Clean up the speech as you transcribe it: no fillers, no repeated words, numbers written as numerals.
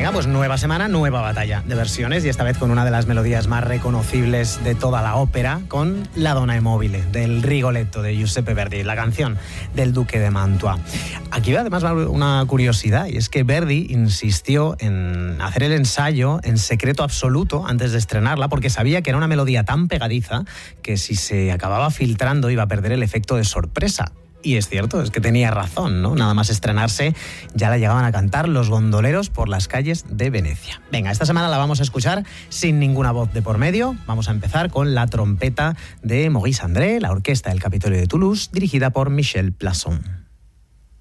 Venga, pues nueva semana, nueva batalla de versiones y esta vez con una de las melodías más reconocibles de toda la ópera, con La Donna è mobile, del Rigoletto de Giuseppe Verdi, la canción del Duque de Mantua. Aquí además va una curiosidad, y es que Verdi insistió en hacer el ensayo en secreto absoluto antes de estrenarla, porque sabía que era una melodía tan pegadiza que si se acababa filtrando iba a perder el efecto de sorpresa. Y es cierto, es que tenía razón, ¿no? Nada más estrenarse ya la llegaban a cantar los gondoleros por las calles de Venecia. Venga, esta semana la vamos a escuchar sin ninguna voz de por medio. Vamos a empezar con la trompeta de Maurice André, la orquesta del Capitolio de Toulouse, dirigida por Michel Plasson.